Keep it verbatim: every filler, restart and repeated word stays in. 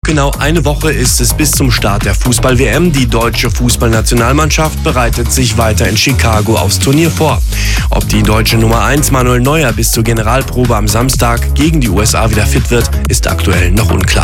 genau eine Woche ist es bis zum Start der Fußball-W M. Die deutsche Fußballnationalmannschaft bereitet sich weiter in Chicago aufs Turnier vor. Ob die deutsche Nummer eins Manuel Neuer bis zur Generalprobe am Samstag gegen die U S A wieder fit wird, ist aktuell noch unklar.